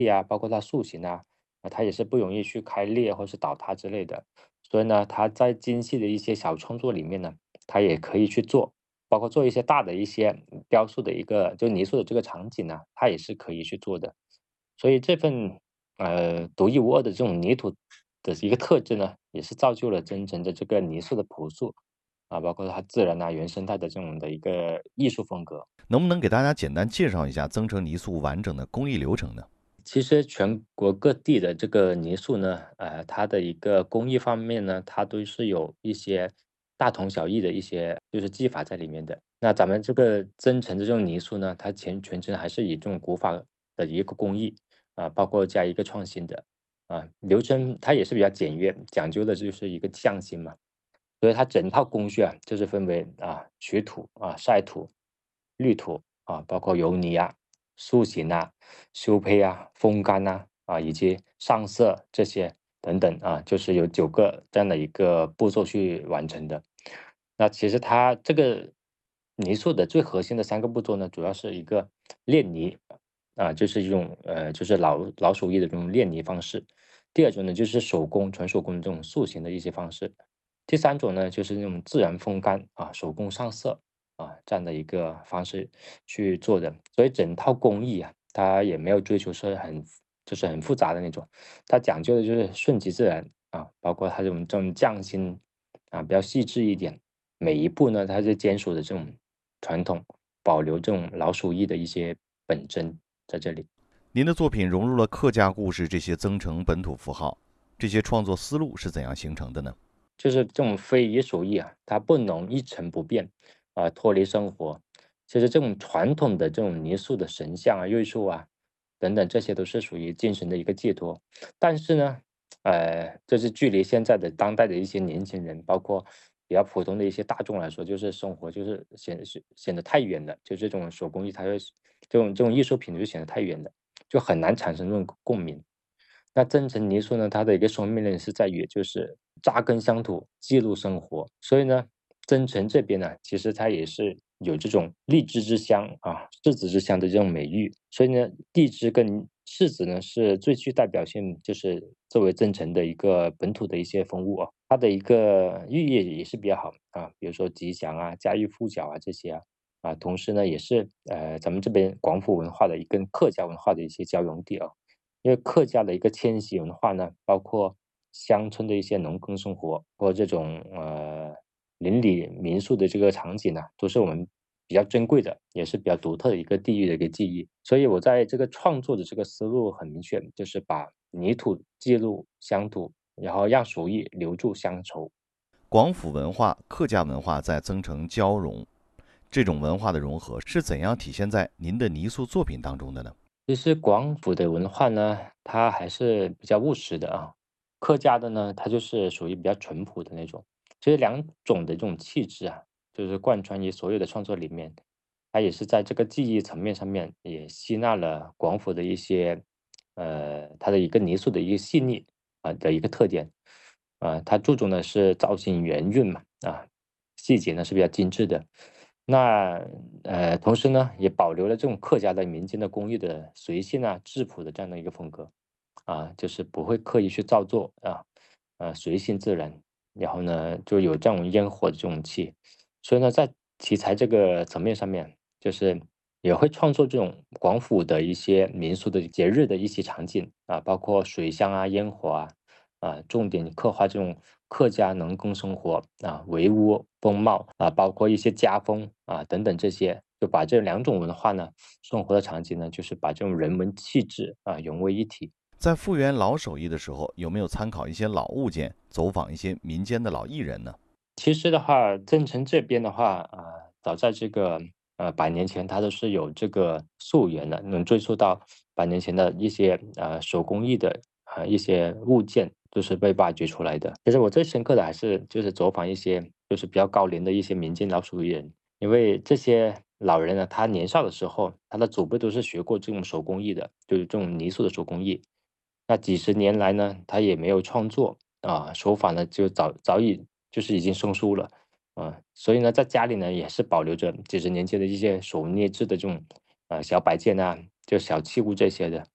器啊，包括它塑形它也是不容易去开裂或是倒塌之类的。所以呢，它在精细的一些小创作里面呢，它也可以去做，包括做一些大的一些雕塑的一个就泥塑的这个场景它也是可以去做的。所以这份独一无二的这种泥土的一个特质呢，也是造就了真正的这个泥塑的朴素包括它自然原生态的这种的一个艺术风格。 能不能给大家简单介绍一下增城泥塑完整的工艺流程呢？ 其实全国各地的这个泥塑呢，它的一个工艺方面呢，它都是有一些大同小异的一些就是技法在里面的。那咱们这个增城的这种泥塑呢，它全程还是以这种古法的一个工艺包括加一个创新的流程，它也是比较简约，讲究的就是一个匠心嘛。所以它整套工序就是分为取土晒土、滤土包括油泥塑形修胚风干以及上色这些等等就是有9个这样的一个步骤去完成的。那其实它这个泥塑的最核心的3个步骤呢，主要是一个炼泥就是一种就是老手艺的这种炼泥方式。第二种呢，就是纯手工的这种塑形的一些方式。第三种呢，就是那种自然风干手工上色这样的一个方式去做的。所以整套工艺它也没有追求说就是很复杂的那种，它讲究的就是顺其自然包括它这种匠心比较细致一点。每一步呢，它是坚守的这种传统，保留这种老手艺的一些本真在这里。 您的作品融入了客家故事这些增城本土符号，这些创作思路是怎样形成的呢？ 就是这种非遗手艺它不能一成不变脱离生活。其实这种传统的这种泥塑的神像瑞兽等等，这些都是属于精神的一个寄托。但是呢，这是距离现在的当代的一些年轻人，包括比较普通的一些大众来说，就是生活就是显得太远了。就这种手工艺，它会这种艺术品就显得太远了，就很难产生这种共鸣。那增城泥塑呢，它的一个生命力是在于就是扎根乡土，记录生活。所以呢，增城这边呢，其实它也是有这种荔枝之乡柿子之乡的这种美誉。所以呢，荔枝跟柿子呢是最具代表性，就是作为增城的一个本土的一些风物它的一个寓意也是比较好比如说吉祥家喻户晓这些同时呢，也是咱们这边广府文化的跟客家文化的一些交融地因为客家的一个迁徙文化呢，包括乡村的一些农耕生活，或这种邻里民宿的这个场景都是我们比较珍贵的，也是比较独特的一个地域的一个记忆。所以我在这个创作的这个思路很明确，就是把泥土记录乡土，然后让手艺留住乡愁。 广府文化、客家文化在增城交融，这种文化的融合是怎样体现在您的泥塑作品当中的呢？ 其实广府的文化呢，它还是比较务实的客家的呢，它就是属于比较淳朴的那种。其实两种的这种气质就是贯穿于所有的创作里面。它也是在这个技艺层面上面，也吸纳了广府的一些，它的一个泥塑的一个细腻的一个特点。它注重的是造型圆润嘛细节呢是比较精致的。那同时呢，也保留了这种客家的民间的工艺的随性质朴的这样的一个风格就是不会刻意去造作随性自然。然后呢，就有这种烟火的这种气。所以呢，在题材这个层面上面，就是也会创作这种广府的一些民俗的节日的一些场景包括水乡烟火重点刻画这种客家农耕生活围屋风貌包括一些家风等等这些，就把这两种文化呢，生活的场景呢，就是把这种人文气质融为一体。 在复原老手艺的时候，有没有参考一些老物件，走访一些民间的老艺人呢？ 其实的话，增城这边的话早在这个100年前，它都是有这个溯源的，能追溯到100年前的一些手工艺的一些物件，就是被挖掘出来的。其实我最深刻的还是就是走访一些就是比较高龄的一些民间老手艺人。因为这些老人呢，他年少的时候，他的祖辈都是学过这种手工艺的，就是这种泥塑的手工艺。那几十年来呢，他也没有创作手法呢就早已就是已经生疏了所以呢，在家里呢也是保留着几十年前的一些手捏制的这种小摆件就小器物这些的。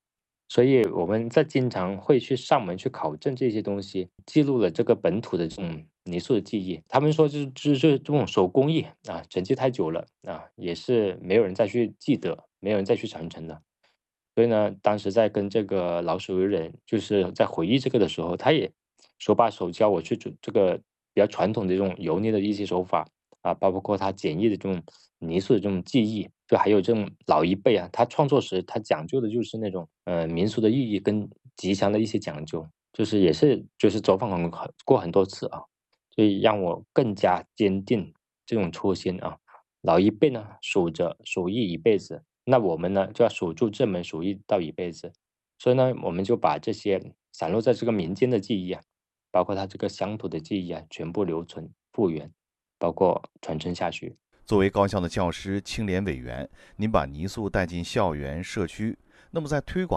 所以我们在经常会去上门去考证这些东西，记录了这个本土的这种泥塑的记忆。他们说就是这种手工艺啊，沉寂太久了啊，也是没有人再去记得，没有人再去传承了。所以呢，当时在跟这个老手艺人，就是在回忆这个的时候，他也手把手教我去做这个比较传统的这种油腻的一些手法啊，包括他简易的这种泥塑的这种技艺，就还有这种老一辈啊，他创作时他讲究的就是那种民俗的意义跟吉祥的一些讲究，就是也是就是走访过很多次啊，所以让我更加坚定这种初心啊。老一辈呢守着手艺一辈子，那我们呢就要守住这门手艺到一辈子。所以呢，我们就把这些散落在这个民间的记忆啊，包括它这个乡土的记忆啊，全部留存复原，包括传承下去。 作为高校的教师、青联委员，您把泥塑带进校园、社区，那么在推广